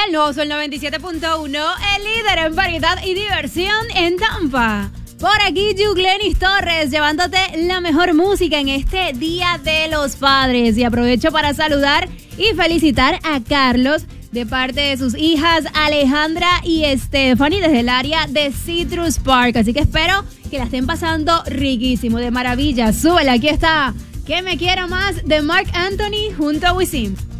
El nuevo Sol 97.1, el líder en variedad y diversión en Tampa. Por aquí, Yuglenis Torres, llevándote la mejor música en este Día de los Padres. Y aprovecho para saludar y felicitar a Carlos de parte de sus hijas Alejandra y Stephanie desde el área de Citrus Park. Así que espero que la estén pasando riquísimo, de maravilla. Súbela, aquí está. Que me quiero más de Marc Anthony junto a Wisin.